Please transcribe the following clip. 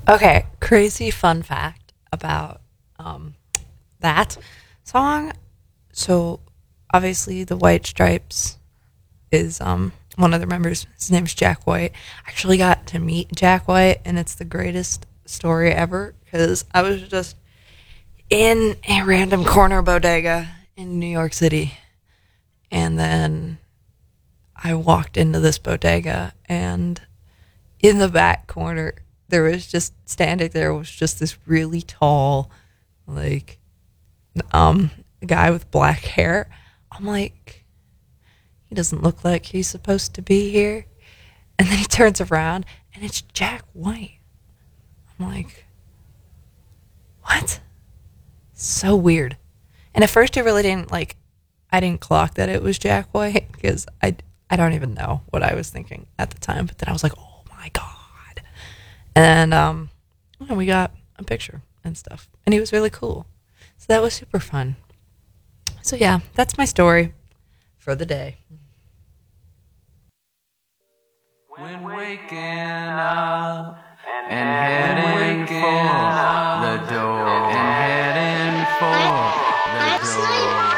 Okay, crazy fun fact about um, that song. So, obviously, the White Stripes is one of the members. His name's Jack White. I actually got to meet Jack White, and it's the greatest story ever because I was just in a random corner bodega in New York City, and then I walked into this bodega, and in the back corner, there was just standing there was just this really tall, like, um, guy with black hair. I'm like, he doesn't look like he's supposed to be here. And then he turns around and it's Jack White. I'm like, what? So weird. And at first, I really didn't like. I didn't clock that it was Jack White because I don't even know what I was thinking at the time. But then I was like, oh my god. And and we got a picture and stuff, and he was really cool. So that was super fun. So yeah, that's my story for the day. When waking up and heading for the door and heading for the door.